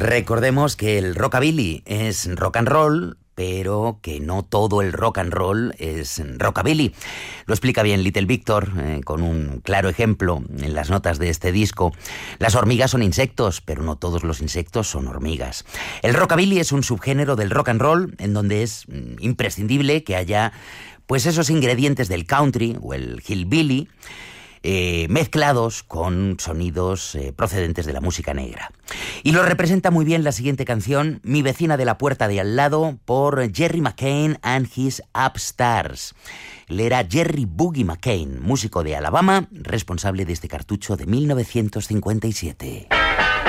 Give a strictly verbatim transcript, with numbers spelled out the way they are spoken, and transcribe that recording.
Recordemos que el rockabilly es rock and roll, pero que no todo el rock and roll es rockabilly. Lo explica bien Little Victor eh, con un claro ejemplo en las notas de este disco. Las hormigas son insectos, pero no todos los insectos son hormigas. El rockabilly es un subgénero del rock and roll en donde es mm, imprescindible que haya pues esos ingredientes del country o el hillbilly Eh, mezclados con sonidos eh, procedentes de la música negra. Y lo representa muy bien la siguiente canción, Mi vecina de la puerta de al lado, por Jerry McCain and His Upstars. Él era Jerry Boogie McCain, músico de Alabama, responsable de este cartucho de mil novecientos cincuenta y siete.